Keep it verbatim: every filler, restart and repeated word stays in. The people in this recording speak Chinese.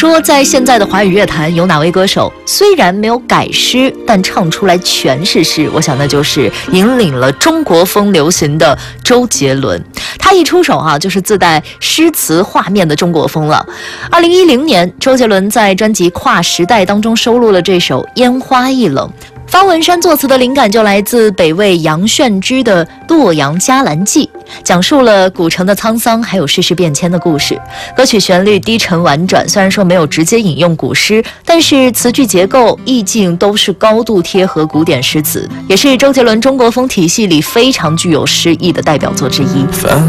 说在现在的华语乐坛有哪位歌手虽然没有改诗，但唱出来全是诗？我想那就是引领了中国风流行的周杰伦。他一出手啊，就是自带诗词画面的中国风了。二零一零年，周杰伦在专辑《跨时代》当中收录了这首《烟花易冷》。方文山作词的灵感就来自北魏杨炫之的《洛阳伽蓝记》，讲述了古城的沧桑还有世事变迁的故事。歌曲旋律低沉婉转，虽然说没有直接引用古诗，但是词句结构意境都是高度贴合古典诗词，也是周杰伦中国风体系里非常具有诗意的代表作之一。 繁